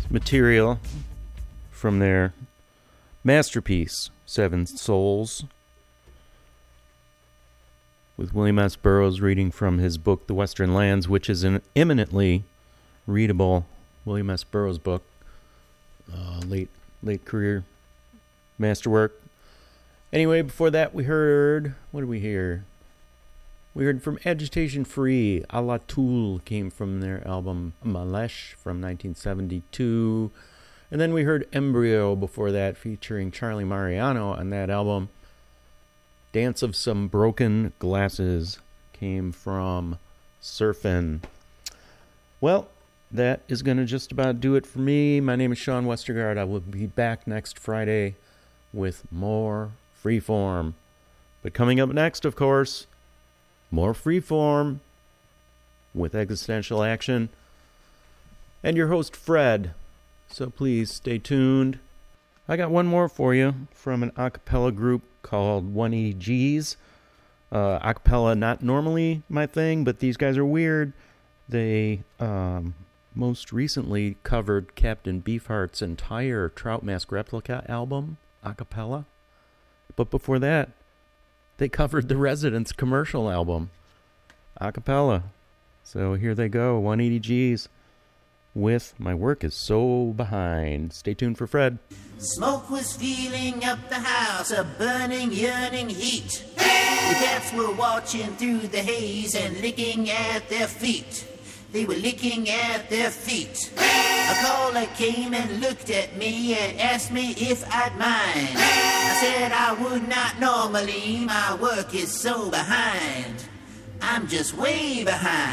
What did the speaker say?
material from their masterpiece, Seven Souls, with William S. Burroughs reading from his book, The Western Lands, which is an eminently readable William S. Burroughs book, late career masterwork. Anyway, before that we heard, what did we hear? We heard from Agitation Free, A La Tool came from their album Malesh from 1972. And then we heard Embryo before that, featuring Charlie Mariano on that album. Dance of Some Broken Glasses came from Surfin'. Well, that is going to just about do it for me. My name is Sean Westergaard. I will be back next Friday with more Freeform. But coming up next, of course, more Freeform with Existential Action and your host Fred. So please stay tuned. I got one more for you from an a cappella group called 180Gs. A cappella, not normally my thing, but these guys are weird. They most recently covered Captain Beefheart's entire Trout Mask Replica album a cappella. But before that, they covered The Residents' commercial album a cappella. So here they go, 180Gs with My Work Is So Behind. Stay tuned for Fred. Smoke was filling up the house, a burning, yearning heat. The cats were watching through the haze and licking at their feet. They were licking at their feet. A caller came and looked at me and asked me if I'd mind. I said I would not normally, my work is so behind. I'm just way behind.